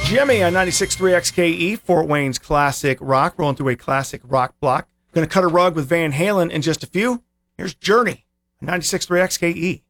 Jimmy on 96.3 XKE, Fort Wayne's classic rock, rolling through a classic rock block. Going to cut a rug with Van Halen in just a few. Here's Journey on 96.3 XKE.